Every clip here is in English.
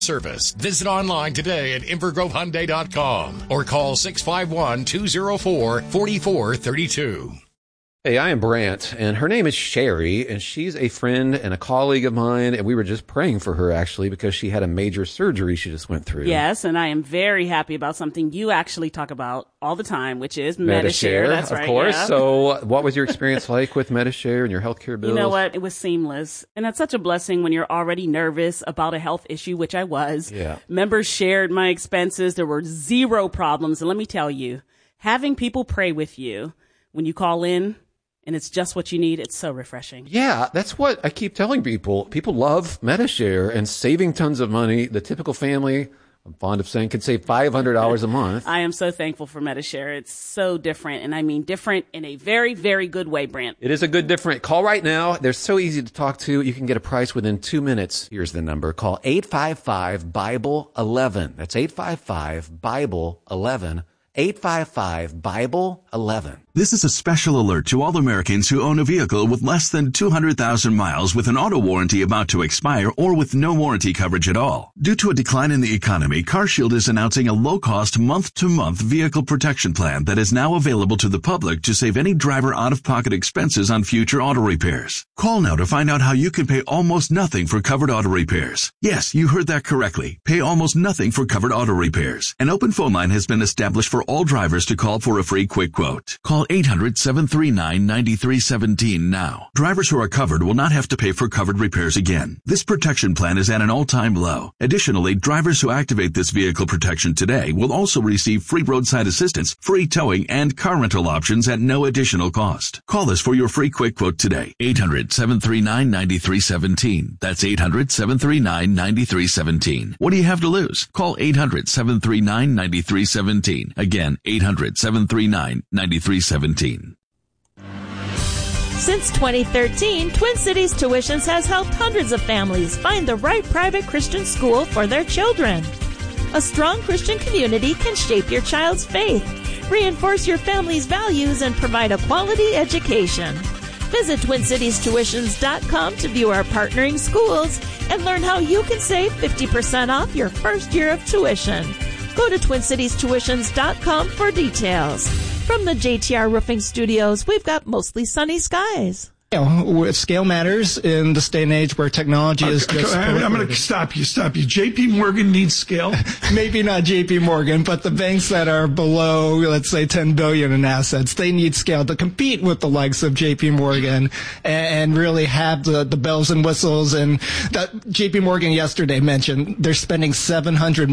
Service. Visit online today at invergrovehyundai.com or call 651-204-4432. Hey, I am Brant, and her name is Sherry, and she's a friend and a colleague of mine, and we were just praying for her, actually, because she had a major surgery she just went through. Yes, and I am very happy about something you actually talk about all the time, which is Medi-Share. That's right, of course. Yeah. So what was your experience like with Medi-Share and your healthcare bills? You know what? It was seamless. And that's such a blessing when you're already nervous about a health issue, which I was. Yeah. Members shared my expenses. There were zero problems. And let me tell you, having people pray with you when you call in, and it's just what you need, it's so refreshing. Yeah, that's what I keep telling people. People love Medi-Share and saving tons of money. The typical family, I'm fond of saying, could save $500 a month. I am so thankful for Medi-Share. It's so different, and I mean different in a very, very good way, Brant. It is a good different. Call right now. They're so easy to talk to. You can get a price within 2 minutes. Here's the number. Call 855-BIBLE-11. That's 855-BIBLE-11. 855-BIBLE-11. This is a special alert to all Americans who own a vehicle with less than 200,000 miles with an auto warranty about to expire or with no warranty coverage at all. Due to a decline in the economy, CarShield is announcing a low-cost month-to-month vehicle protection plan that is now available to the public to save any driver out-of-pocket expenses on future auto repairs. Call now to find out how you can pay almost nothing for covered auto repairs. Yes, you heard that correctly. Pay almost nothing for covered auto repairs. An open phone line has been established for all drivers to call for a free quick quote. Call 800-739-9317 now. Drivers who are covered will not have to pay for covered repairs again. This protection plan is at an all-time low. Additionally, drivers who activate this vehicle protection today will also receive free roadside assistance, free towing, and car rental options at no additional cost. Call us for your free quick quote today. 800-739-9317. That's 800-739-9317. What do you have to lose? Call 800-739-9317. Again, 800-739-9317. Since 2013, Twin Cities Tuitions has helped hundreds of families find the right private Christian school for their children. A strong Christian community can shape your child's faith, reinforce your family's values, and provide a quality education. Visit TwinCitiesTuitions.com to view our partnering schools and learn how you can save 50% off your first year of tuition. Go to TwinCitiesTuitions.com for details. From the JTR Roofing Studios, we've got mostly sunny skies. Scale matters in the day and age where technology is just... I'm going to stop you. JP Morgan needs scale? Maybe not JP Morgan, but the banks that are below, let's say, $10 billion in assets, they need scale to compete with the likes of JP Morgan and really have the bells and whistles. And that JP Morgan yesterday mentioned they're spending $700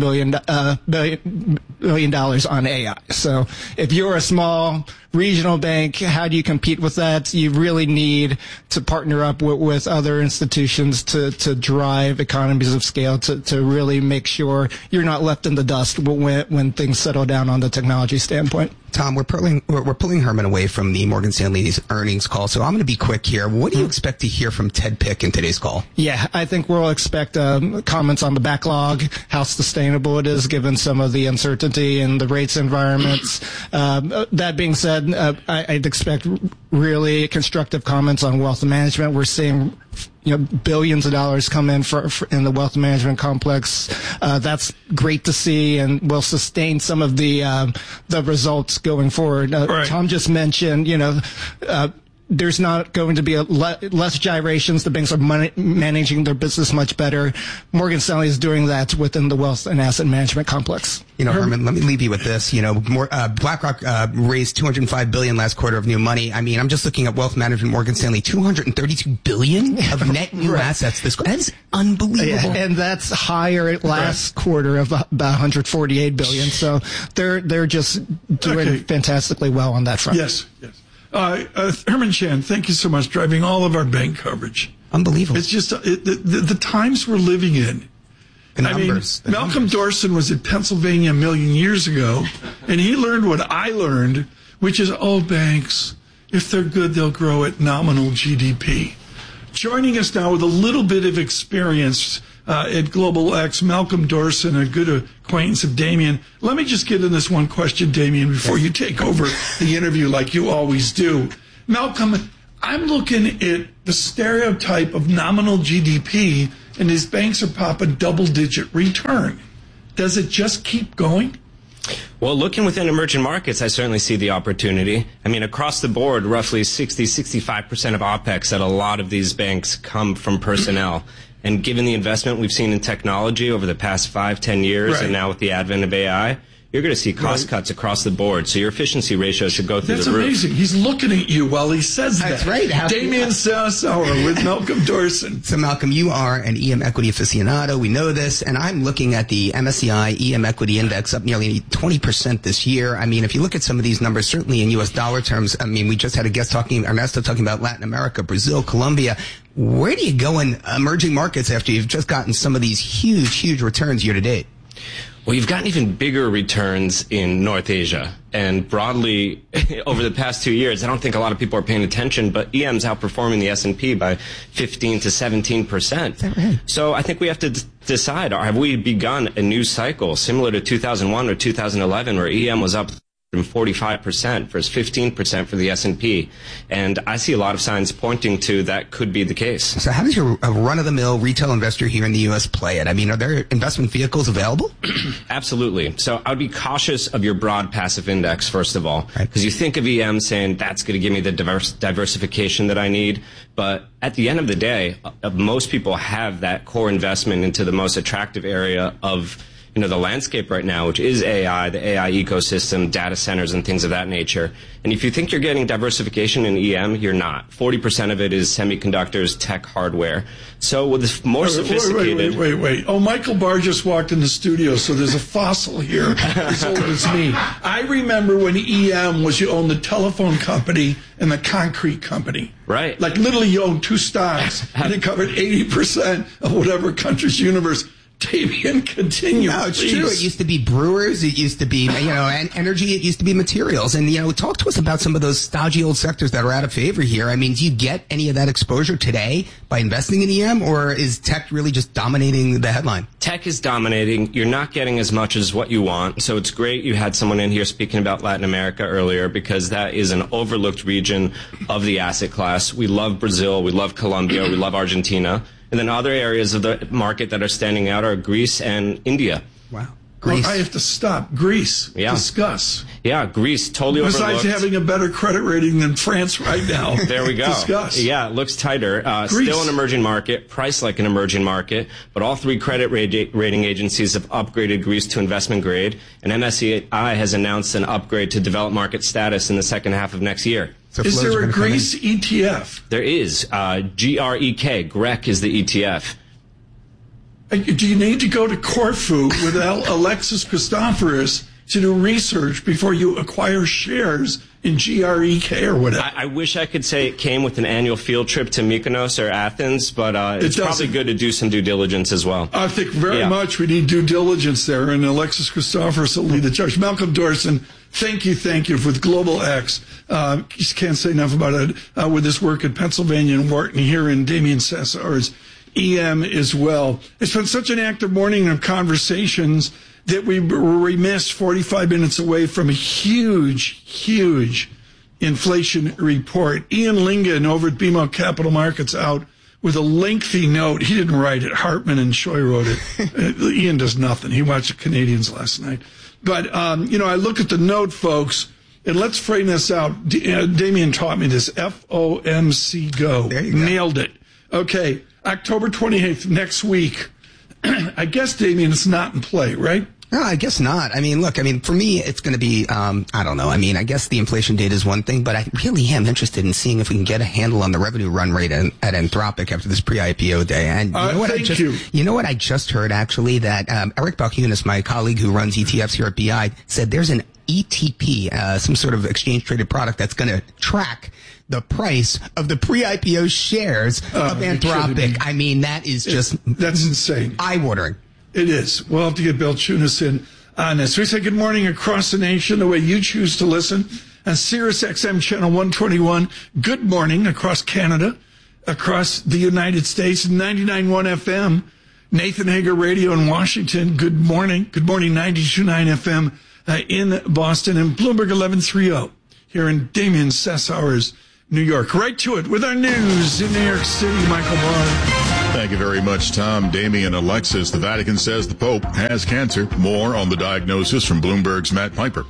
million on AI. So if you're a small regional bank, how do you compete with that? You really need to partner up with other institutions to drive economies of scale to really make sure you're not left in the dust when things settle down on the technology standpoint. Tom, we're pulling Herman away from the Morgan Stanley's earnings call, so I'm going to be quick here. What do you expect to hear from Ted Pick in today's call? Yeah, I think we'll expect comments on the backlog, how sustainable it is given some of the uncertainty in the rates environments. That being said, I'd expect really constructive comments on wealth management. We're seeing billions of dollars come in in the wealth management complex. That's great to see, and will sustain some of the results going forward. Right. Tom just mentioned, there's not going to be less gyrations. The banks are managing their business much better. Morgan Stanley is doing that within the wealth and asset management complex. Herman, let me leave you with this. BlackRock raised $205 billion last quarter of new money. I mean, I'm just looking at wealth management. Morgan Stanley, $232 billion of net new assets this quarter. That's unbelievable. Yeah, and that's higher last quarter of about $148 billion. So they're just doing fantastically well on that front. Yes. Herman Chan, thank you so much, driving all of our bank coverage. Unbelievable. It's just the times we're living in. Malcolm Dorson was in Pennsylvania a million years ago, and he learned what I learned, which is, banks, if they're good, they'll grow at nominal GDP. Joining us now with a little bit of experience at Global X, Malcolm Dorson, a good acquaintance of Damien. Let me just get in this one question, Damien, before you take over the interview like you always do. Malcolm, I'm looking at the stereotype of nominal GDP and these banks are popping double-digit return. Does it just keep going? Well, looking within emerging markets, I certainly see the opportunity. I mean, across the board, roughly 65% of OPEX at a lot of these banks come from personnel. And given the investment we've seen in technology over the past 5-10 years, and now with the advent of AI, you're going to see cost cuts across the board. So your efficiency ratio should go through the roof. That's amazing. He's looking at you while he says that. That's right. Damien Sassower with Malcolm Dorson. So, Malcolm, you are an EM equity aficionado. We know this. And I'm looking at the MSCI EM equity index up nearly 20% this year. I mean, if you look at some of these numbers, certainly in U.S. dollar terms, I mean, we just had a guest Ernesto talking about Latin America, Brazil, Colombia. Where do you go in emerging markets after you've just gotten some of these huge returns year to date? Well, you've gotten even bigger returns in North Asia. And broadly, over the past 2 years, I don't think a lot of people are paying attention, but EM's outperforming the S&P by 15 to 17%. Is that right? So I think we have to decide, have we begun a new cycle similar to 2001 or 2011 where EM was up from 45% versus 15% for the S&P. And I see a lot of signs pointing to that could be the case. So how does your run-of-the-mill retail investor here in the U.S. play it? I mean, are there investment vehicles available? Absolutely. So I would be cautious of your broad passive index, first of all, because you think of EM saying that's going to give me the diversification that I need. But at the end of the day, most people have that core investment into the most attractive area of the landscape right now, which is AI, the AI ecosystem, data centers, and things of that nature. And if you think you're getting diversification in EM, you're not. 40% of it is semiconductors, tech, hardware. So with this more sophisticated... Wait. Oh, Michael Barr just walked in the studio, so there's a fossil here as old as me. I remember when EM was you owned the telephone company and the concrete company. Right. Like literally you owned two stocks, and it covered 80% of whatever country's universe. Damien, continue. No, it's please. true. It used to be brewers. It used to be, and energy. It used to be materials. And, talk to us about some of those stodgy old sectors that are out of favor here. I mean, do you get any of that exposure today by investing in EM, or is tech really just dominating the headline? Tech is dominating. You're not getting as much as what you want. So it's great you had someone in here speaking about Latin America earlier, because that is an overlooked region of the asset class. We love Brazil. We love Colombia. We love Argentina. And then other areas of the market that are standing out are Greece and India. Wow. Greece. Well, I have to stop. Greece. Yeah. Discuss. Yeah, Greece, totally overlooked. Besides having a better credit rating than France right now. There we go. Discuss. Yeah, it looks tighter. Still an emerging market, priced like an emerging market, but all three credit rating agencies have upgraded Greece to investment grade, and MSCI has announced an upgrade to developed market status in the second half of next year. So is there a Greece ETF? There is. GREK. GREK is the ETF. Do you need to go to Corfu with Alexis Christoforous to do research before you acquire shares in GREK or whatever? I wish I could say it came with an annual field trip to Mykonos or Athens, but it's probably good to do some due diligence as well. I think very much we need due diligence there, and Alexis Christoforous will lead the charge. Malcolm Dorson, thank you with Global X. Just can't say enough about it with this work at Pennsylvania and Wharton here in Damien Sassower's EM as well. It's been such an active morning of conversations that we were remiss 45 minutes away from a huge inflation report. Ian Lingen over at BMO Capital Markets out with a lengthy note. He didn't write it. Hartman and Choi wrote it. Ian does nothing. He watched the Canadians last night. But, I look at the note, folks, and let's frame this out. Damien taught me this. FOMC go. There you go. Nailed it. Okay. October 28th, next week. I guess, Damien, it's not in play, right? No, I guess not. I mean, look, for me, it's going to be, I don't know. I mean, I guess the inflation data is one thing, but I really am interested in seeing if we can get a handle on the revenue run rate at Anthropic after this pre-IPO day. And you know what I just heard, actually, that Eric Balchunas, my colleague who runs ETFs here at BI, said there's an ETP, some sort of exchange-traded product that's going to track the price of the pre-IPO shares of Anthropic. I mean, that is that's insane. Eye-watering. It is. We'll have to get Bill Chunas in on this. We say good morning across the nation, the way you choose to listen. On Sirius XM Channel 121, good morning across Canada, across the United States, 99.1 FM, Nathan Hager Radio in Washington, good morning. Good morning, 92.9 FM in Boston, and Bloomberg 1130 here in Damien Sassower's New York. Right to it with our news in New York City, Michael Barr. Thank you very much, Tom, Damian, Alexis. The Vatican says the Pope has cancer. More on the diagnosis from Bloomberg's Matt Piper.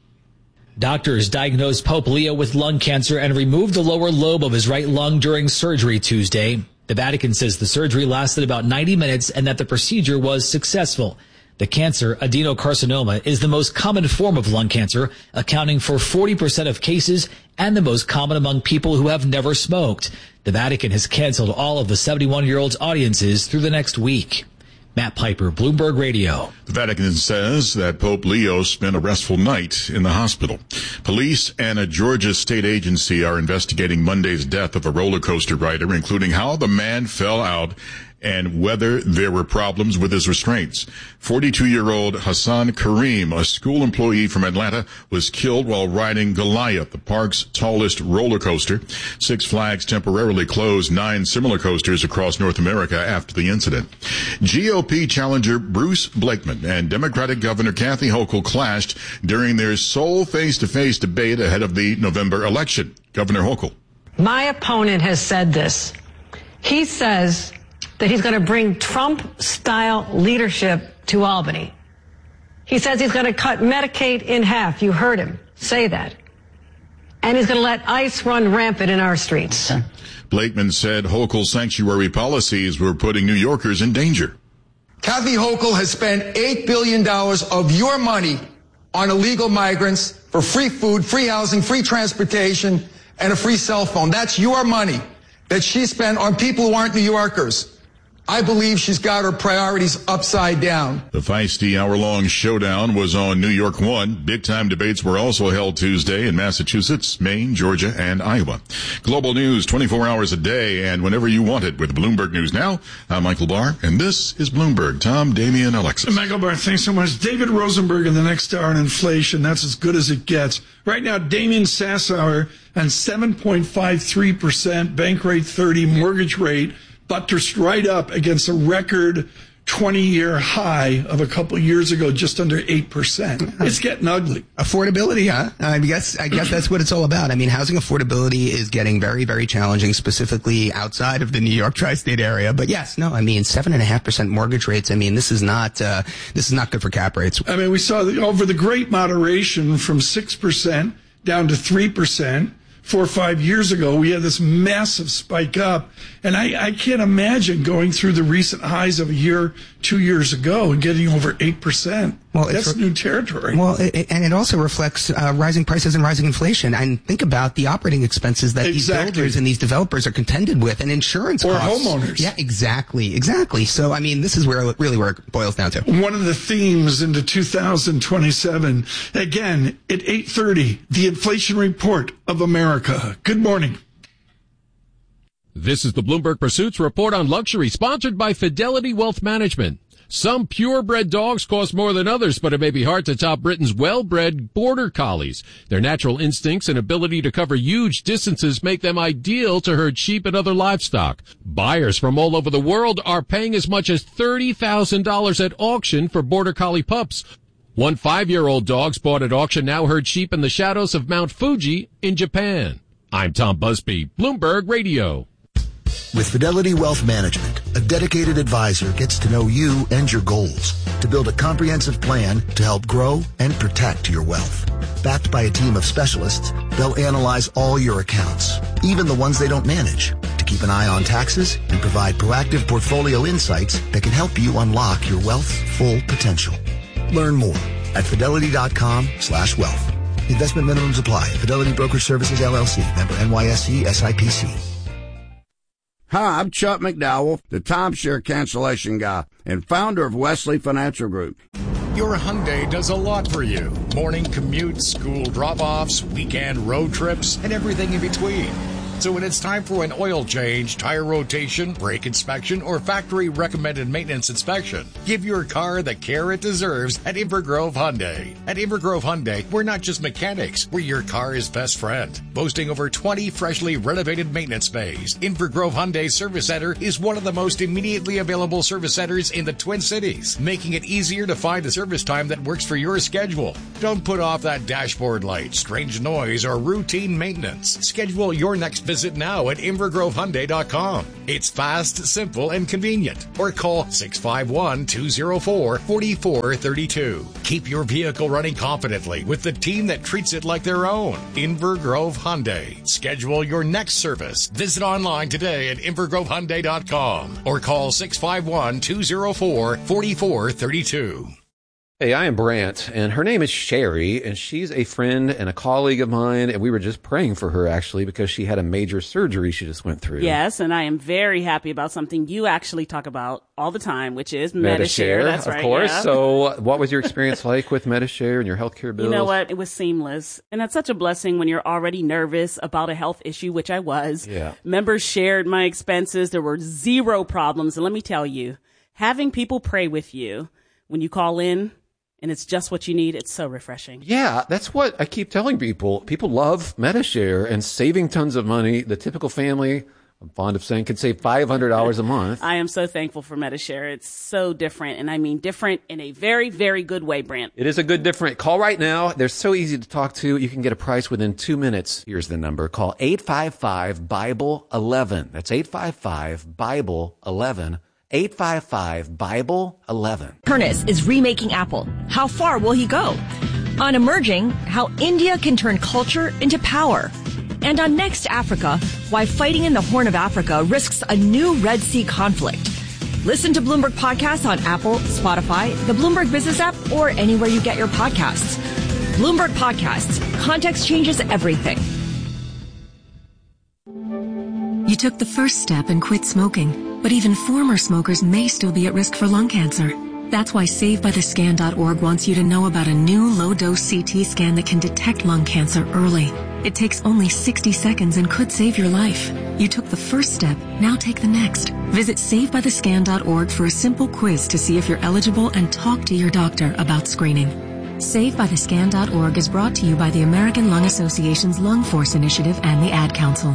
Doctors diagnosed Pope Leo with lung cancer and removed the lower lobe of his right lung during surgery Tuesday. The Vatican says the surgery lasted about 90 minutes and that the procedure was successful. The cancer, adenocarcinoma, is the most common form of lung cancer, accounting for 40% of cases and the most common among people who have never smoked. The Vatican has canceled all of the 71-year-old's audiences through the next week. Matt Piper, Bloomberg Radio. The Vatican says that Pope Leo spent a restful night in the hospital. Police and a Georgia state agency are investigating Monday's death of a roller coaster rider, including how the man fell out and whether there were problems with his restraints. 42-year-old Hassan Kareem, a school employee from Atlanta, was killed while riding Goliath, the park's tallest roller coaster. Six Flags temporarily closed 9 similar coasters across North America after the incident. GOP challenger Bruce Blakeman and Democratic Governor Kathy Hochul clashed during their sole face-to-face debate ahead of the November election. Governor Hochul. My opponent has said this. He says that he's going to bring Trump-style leadership to Albany. He says he's going to cut Medicaid in half. You heard him say that. And he's going to let ICE run rampant in our streets. Blakeman said Hochul's sanctuary policies were putting New Yorkers in danger. Kathy Hochul has spent $8 billion of your money on illegal migrants for free food, free housing, free transportation, and a free cell phone. That's your money that she spent on people who aren't New Yorkers. I believe she's got her priorities upside down. The feisty hour-long showdown was on New York 1. Big-time debates were also held Tuesday in Massachusetts, Maine, Georgia, and Iowa. Global news 24 hours a day and whenever you want it with Bloomberg News Now. I'm Michael Barr, and this is Bloomberg. Tom, Damian, Alexis. Michael Barr, thanks so much. David Rosenberg in the next hour on inflation. That's as good as it gets. Right now, Damian Sassower on 7.53%, bank rate 30, mortgage rate buttressed right up against a record 20-year high of a couple years ago, just under 8%. It's getting ugly. Affordability, huh? I guess that's what it's all about. I mean, housing affordability is getting very, very challenging, specifically outside of the New York tri-state area. But yes, no, I mean, 7.5% mortgage rates. I mean, this is not good for cap rates. I mean, we saw over the great moderation from 6% down to 3%. 4 or 5 years ago, we had this massive spike up. And I can't imagine going through the recent highs of a year, 2 years ago and getting over 8%. Well, that's new territory. Well, and it also reflects rising prices and rising inflation. And think about the operating expenses that these builders and these developers are contended with, and insurance or costs. Homeowners. Yeah, exactly. So, I mean, this is where it boils down to. One of the themes into 2027, again, at 8:30, the inflation report of America. Good morning. This is the Bloomberg Pursuits Report on Luxury, sponsored by Fidelity Wealth Management. Some purebred dogs cost more than others, but it may be hard to top Britain's well-bred border collies. Their natural instincts and ability to cover huge distances make them ideal to herd sheep and other livestock. Buyers from all over the world are paying as much as $30,000 at auction for border collie pups. One 5-year-old dog bought at auction now herd sheep in the shadows of Mount Fuji in Japan. I'm Tom Busby, Bloomberg Radio. With Fidelity Wealth Management, a dedicated advisor gets to know you and your goals to build a comprehensive plan to help grow and protect your wealth. Backed by a team of specialists, they'll analyze all your accounts, even the ones they don't manage, to keep an eye on taxes and provide proactive portfolio insights that can help you unlock your wealth's full potential. Learn more at fidelity.com/wealth. Investment minimums apply. Fidelity Brokerage Services, LLC. Member NYSE SIPC. Hi, I'm Chuck McDowell, the timeshare cancellation guy and founder of Wesley Financial Group. Your Hyundai does a lot for you. Morning commutes, school drop-offs, weekend road trips, and everything in between. So when it's time for an oil change, tire rotation, brake inspection, or factory-recommended maintenance inspection, give your car the care it deserves at Invergrove Hyundai. At Invergrove Hyundai, we're not just mechanics, we're your car's best friend. Boasting over 20 freshly renovated maintenance bays, Invergrove Hyundai Service Center is one of the most immediately available service centers in the Twin Cities, making it easier to find a service time that works for your schedule. Don't put off that dashboard light, strange noise, or routine maintenance. Schedule your next visit Visit now at invergrovehyundai.com. It's fast, simple, and convenient. Or call 651-204-4432. Keep your vehicle running confidently with the team that treats it like their own. Inver Grove Hyundai. Schedule your next service. Visit online today at invergrovehyundai.com or call 651-204-4432. Hey, I am Brant, and her name is Sherry, and she's a friend and a colleague of mine, and we were just praying for her, actually, because she had a major surgery she just went through. Yes, and I am very happy about something you actually talk about all the time, which is Medi-Share. That's right, of course. Yeah. So what was your experience like with Medi-Share and your healthcare bills? You know what? It was seamless. And that's such a blessing when you're already nervous about a health issue, which I was. Yeah. Members shared my expenses. There were zero problems. And let me tell you, having people pray with you when you call in, and it's just what you need, it's so refreshing. Yeah, that's what I keep telling people. People love Medi-Share and saving tons of money. The typical family, I'm fond of saying, could save $500 a month. I am so thankful for Medi-Share. It's so different, and I mean different in a very, very good way, Brant. It is a good different. Call right now. They're so easy to talk to. You can get a price within 2 minutes. Here's the number. Call 855-BIBLE-11. That's 855-BIBLE-11. 855-BIBLE-11. Ernest is remaking Apple. How far will he go? On Emerging, how India can turn culture into power. And on Next Africa, why fighting in the Horn of Africa risks a new Red Sea conflict. Listen to Bloomberg Podcasts on Apple, Spotify, the Bloomberg Business app, or anywhere you get your podcasts. Bloomberg Podcasts. Context changes everything. You took the first step and quit smoking, but even former smokers may still be at risk for lung cancer. That's why SaveByTheScan.org wants you to know about a new low-dose CT scan that can detect lung cancer early. It takes only 60 seconds and could save your life. You took the first step, now take the next. Visit SaveByTheScan.org for a simple quiz to see if you're eligible and talk to your doctor about screening. SaveByTheScan.org is brought to you by the American Lung Association's Lung Force Initiative and the Ad Council.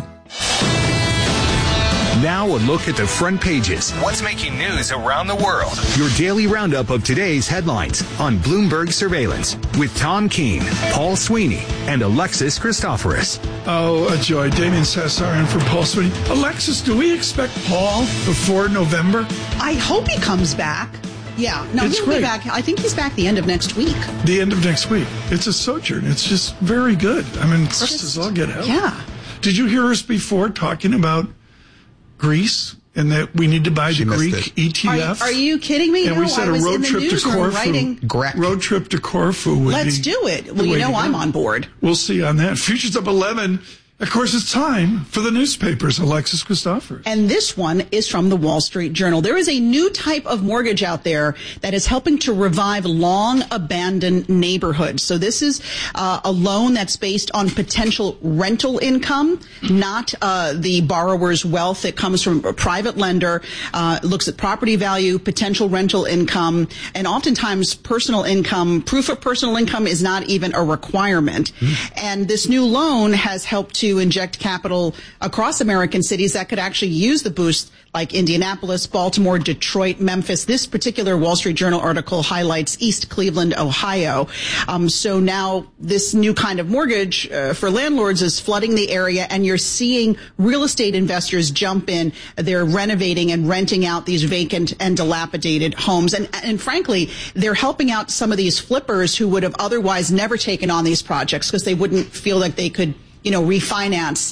Now a look at the front pages. What's making news around the world? Your daily roundup of today's headlines on Bloomberg Surveillance with Tom Keene, Paul Sweeney, and Alexis Christoforous. Oh, a joy. Damien Sassar in for Paul Sweeney. Alexis, do we expect Paul before November? I hope he comes back. Yeah. No, he'll be back. I think he's back the end of next week. The end of next week. It's a sojourn. It's just very good. I mean, impressed as all get out. Yeah. Did you hear us before talking about Greece and that we need to buy the Greek ETF? Are you kidding me? And no, we said I was a road trip to Corfu. Road trip to Corfu. Let's do it. Well, you know I'm on board. We'll see on that. Futures up 11. Of course, it's time for the newspapers. Alexis Christoforous. And this one is from the Wall Street Journal. There is a new type of mortgage out there that is helping to revive long abandoned neighborhoods. So this is a loan that's based on potential rental income, not the borrower's wealth. It comes from a private lender, looks at property value, potential rental income, and oftentimes personal income. Proof of personal income is not even a requirement. And this new loan has helped to inject capital across American cities that could actually use the boost, like Indianapolis, Baltimore, Detroit, Memphis. This particular Wall Street Journal article highlights East Cleveland, Ohio. So now this new kind of mortgage for landlords is flooding the area, and you're seeing real estate investors jump in. They're renovating and renting out these vacant and dilapidated homes. And frankly, they're helping out some of these flippers who would have otherwise never taken on these projects because they wouldn't feel like they could, refinance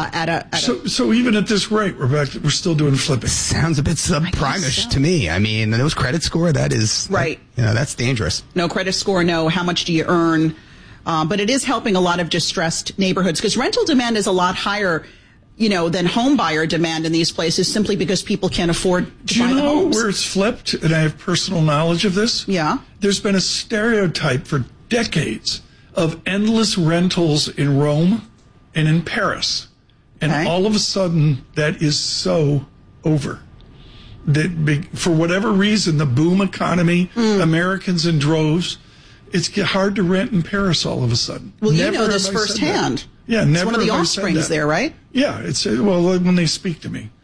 So even at this rate, we're still doing flipping. Sounds a bit subprime-ish to me. I mean, those credit score, that is right. That's dangerous. No credit score, no. How much do you earn? But it is helping a lot of distressed neighborhoods because rental demand is a lot higher, than home buyer demand in these places simply because people can't afford to buy the homes. Do you know where it's flipped? And I have personal knowledge of this. Yeah. There's been a stereotype for decades of endless rentals in Rome and in Paris. And all of a sudden, that is so over. That for whatever reason, the boom economy, Americans in droves, it's hard to rent in Paris all of a sudden. Well, you know this firsthand. Yeah, never. It's one of the offsprings there, right? Yeah, it's when they speak to me.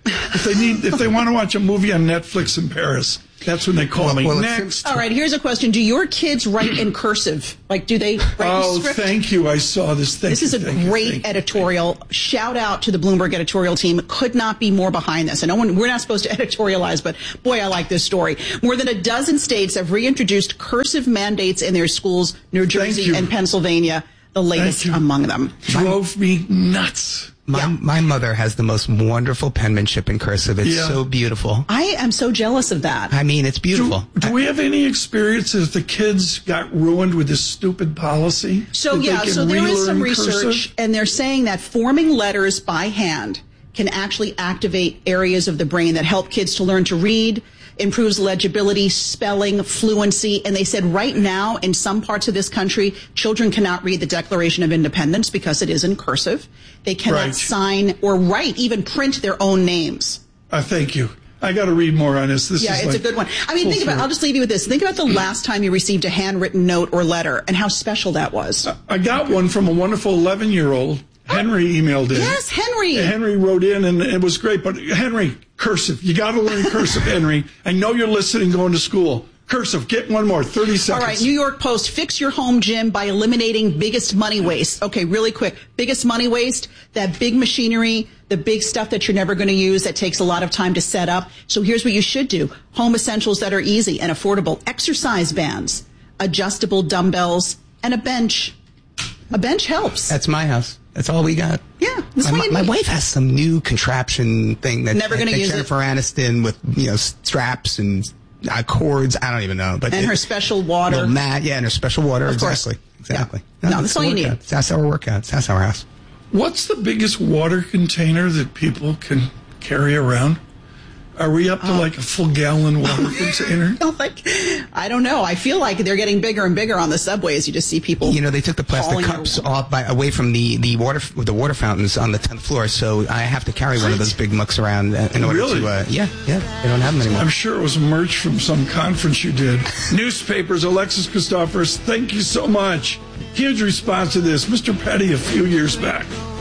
If they want to watch a movie on Netflix in Paris, that's when they call me. Next. All right, here's a question. Do your kids write in cursive? Like, do they write in script? Thank you. I saw this. This is a great editorial. Shout out to the Bloomberg editorial team. Could not be more behind this. And we're not supposed to editorialize, but boy, I like this story. More than a dozen states have reintroduced cursive mandates in their schools, New Jersey and Pennsylvania, the latest among them. Drove me nuts. My mother has the most wonderful penmanship in cursive. It's so beautiful. I am so jealous of that. I mean, it's beautiful. Do we have any experiences the kids got ruined with this stupid policy? So there is some research, and they're saying that forming letters by hand can actually activate areas of the brain that help kids to learn to read, improves legibility, spelling, fluency. And they said right now in some parts of this country, children cannot read the Declaration of Independence because it is in cursive. They cannot sign or write, even print their own names. Thank you. I got to read more on this. It's a good one. I mean, I'll just leave you with this. Think about the last time you received a handwritten note or letter and how special that was. I got one from a wonderful 11-year-old. Henry emailed in. Yes, Henry. Henry wrote in, and it was great. But Henry, cursive. You got to learn cursive, Henry. I know you're listening, going to school. Cursive. Get one more. 30 seconds. All right. New York Post. Fix your home gym by eliminating biggest money waste. Okay, really quick. Biggest money waste. That big machinery, the big stuff that you're never going to use that takes a lot of time to set up. So here's what you should do. Home essentials that are easy and affordable. Exercise bands, adjustable dumbbells, and a bench. A bench helps. That's my house. That's all we got. Yeah, my wife has some new contraption thing that never going to use Jennifer Aniston with straps and cords. I don't even know. But her special water. Mat, and her special water. Exactly. Yeah. No, that's all you need. That's our workouts. That's our house. What's the biggest water container that people can carry around? Are we up to like a full gallon water container? I don't know. I feel like they're getting bigger and bigger on the subways. You just see people. They took the plastic cups away from the water fountains on the 10th floor, so I have to carry one of those big mugs around in order to. They don't have them anymore. I'm sure it was merch from some conference you did. Newspapers, Alexis Christoforous, thank you so much. Huge response to this. Mr. Petty a few years back.